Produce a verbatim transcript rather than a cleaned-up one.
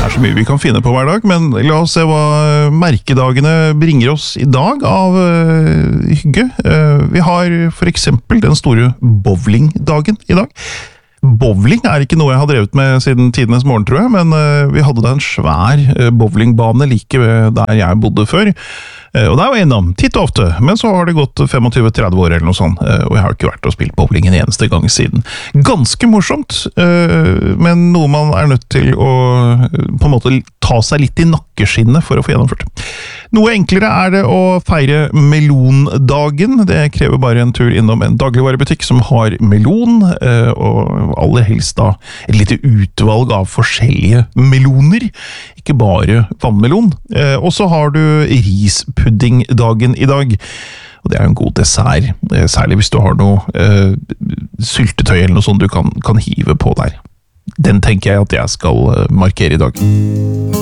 er så mye vi kan finne på hver dag, men la oss se hva merkedagene bringer oss i dag av uh, hygge. Uh, vi har for eksempel den store bowlingdagen i dag. Bowling er ikke noe jeg har drevet med siden tidenes morgen, tror jeg, men uh, vi hadde da en svær uh, bowlingbane like ved der jeg bodde før. Uh, og der var jeg innom, titt og ofte, men så har det gått tjuefem til tretti år eller noe sånt, uh, og jeg har ikke vært og spilt bowling en eneste gang siden. Ganske morsomt, uh, men noe man er nødt til å uh, på en måte ta seg litt i nakkeskinnet for å få gjennomført. Noe enklere er det å feire melondagen. Det krever bare en tur innom en dagligvarebutikk som har melon, uh, og aller helst da et lite utvalg av forskjellige meloner, ikke bare vannmelon. Eh, og så har du rispuddingdagen i dag, og det er en god dessert, eh, særlig hvis du har noe eh, syltetøy eller noe sånt du kan, kan hive på der. Den tenker jeg at jeg skal markere i dag.